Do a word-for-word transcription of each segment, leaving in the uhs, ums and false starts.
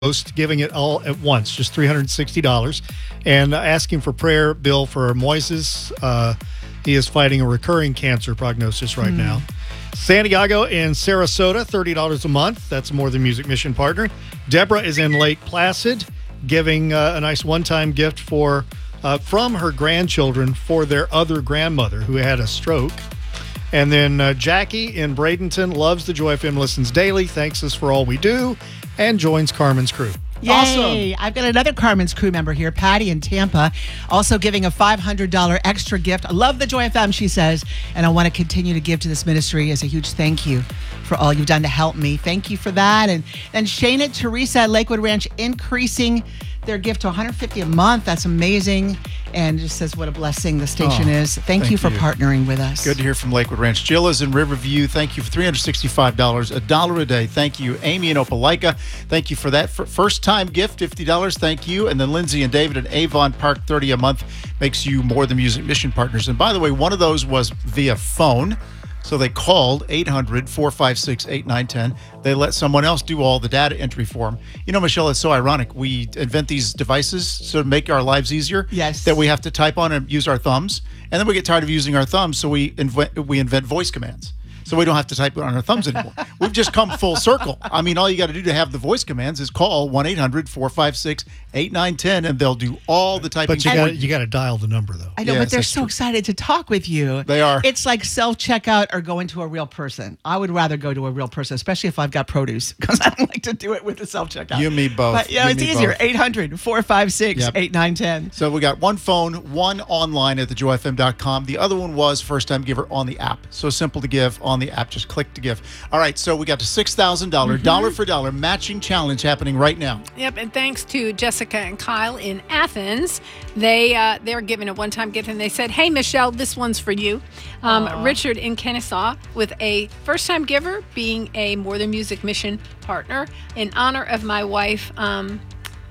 host, giving it all at once, just three hundred sixty dollars, and asking for prayer, Bill, for Moises. Uh, he is fighting a recurring cancer prognosis right mm. now. Santiago and Sarasota, thirty dollars a month. That's More Than Music mission partner. Deborah is in Lake Placid, giving uh, a nice one-time gift for uh, from her grandchildren for their other grandmother who had a stroke. And then uh, Jackie in Bradenton loves the Joy F M, listens daily, thanks us for all we do, and joins Carmen's crew. Yay. Awesome. I've got another Carmen's crew member here, Patty in Tampa, also giving a five hundred dollars extra gift. I love the Joy F M, she says, and I want to continue to give to this ministry as a huge thank you for all you've done to help me. Thank you for that. And then Shane and Teresa at Lakewood Ranch increasing their gift to one hundred fifty dollars a month. That's amazing. And just says what a blessing the station oh, is. Thank, thank you for you. partnering with us. Good to hear from Lakewood Ranch. Jill is in Riverview. Thank you for three hundred sixty-five dollars, a dollar a day. Thank you. Amy in Opelika, thank you for that. For first time gift, fifty dollars. Thank you. And then Lindsay and David at Avon Park, thirty dollars a month, makes you More Than Music mission partners. And by the way, one of those was via phone. So they called eight hundred, four five six, eight nine one zero. They let someone else do all the data entry for them. You know, Michelle, it's so ironic. We invent these devices to make our lives easier. Yes. That we have to type on and use our thumbs. And then we get tired of using our thumbs, so we invent, we invent voice commands. So we don't have to type it on our thumbs anymore. We've just come full circle. I mean, all you got to do to have the voice commands is call one eight hundred, four five six, eight nine one zero, and they'll do all the typing. But you got you got to dial the number, though. I know, yes, but they're so true. excited to talk with you. They are. It's like self-checkout or going to a real person. I would rather go to a real person, especially if I've got produce, because I don't like to do it with the self-checkout. You and me both. But yeah, you it's easier. eight hundred, four five six, eight nine one zero. So we got one phone, one online at the joy f m dot com. The other one was first-time giver on the app. So simple to give on the app. Just click to give. All right, so we got the six thousand dollars mm-hmm. dollar for dollar matching challenge happening right now. Yep, and thanks to Jessica and Kyle in Athens. They, uh, they're giving a one-time gift, and they said, hey, Michelle, this one's for you. Um, Richard in Kennesaw with a first-time giver being a More Than Music mission partner in honor of my wife, um,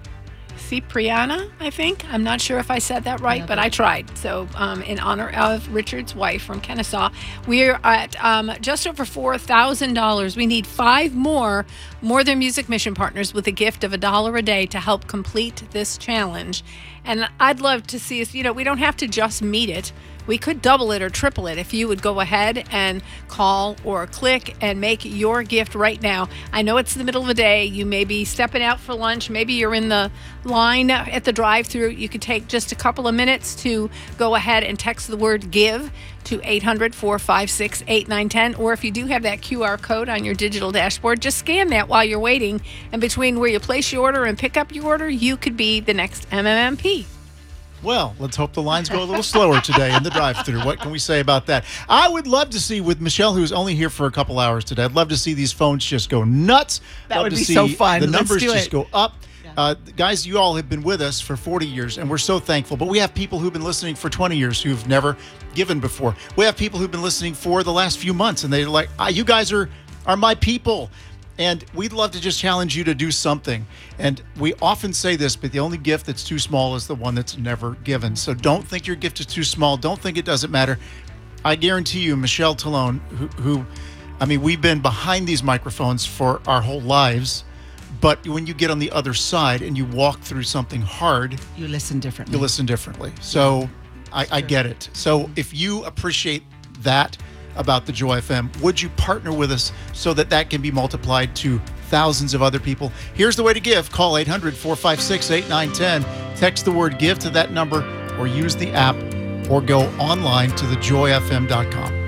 Cipriana, I think. I'm not sure if I said that right, but I tried. So um, in honor of Richard's wife from Kennesaw, we're at um, just over four thousand dollars. We need five more More Than Music mission partners with a gift of a dollar a day to help complete this challenge. And I'd love to see us, you know, we don't have to just meet it. We could double it or triple it if you would go ahead and call or click and make your gift right now. I know it's the middle of the day. You may be stepping out for lunch. Maybe you're in the line at the drive-thru. You could take just a couple of minutes to go ahead and text the word GIVE to eight hundred, four five six, eight nine one zero. Or if you do have that Q R code on your digital dashboard, just scan that while you're waiting. And between where you place your order and pick up your order, you could be the next M M M P. Well, let's hope the lines go a little slower today in the drive-thru. What can we say about that? I would love to see, with Michelle, who's only here for a couple hours today, I'd love to see these phones just go nuts. That love would to be see so fun. The Let's numbers do just it. go up. Yeah. Uh, guys, you all have been with us for forty years, and we're so thankful. But we have people who've been listening for twenty years who've never given before. We have people who've been listening for the last few months, and they're like, ah, you guys are, are my people. And we'd love to just challenge you to do something. And we often say this, but the only gift that's too small is the one that's never given. So don't think your gift is too small. Don't think it doesn't matter. I guarantee you, Michelle Talone, who, who I mean, we've been behind these microphones for our whole lives. But when you get on the other side and you walk through something hard, you listen differently. You listen differently. So I, I get it. So if you appreciate that about the Joy F M, would you partner with us so that that can be multiplied to thousands of other people? Here's the way to give. Call eight hundred, four five six, eight nine one zero. Text the word GIVE to that number, or use the app, or go online to the joy f m dot com.